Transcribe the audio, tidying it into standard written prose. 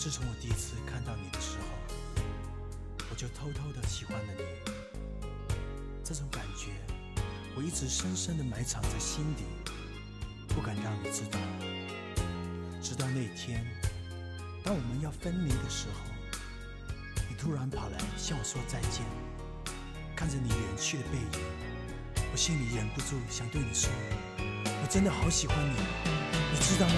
自从我第一次看到你的时候，我就偷偷的喜欢了你。这种感觉，我一直深深的埋藏在心底，不敢让你知道。直到那天，当我们要分离的时候，你突然跑来向我说再见。看着你远去的背影，我心里忍不住想对你说，我真的好喜欢你，你知道吗？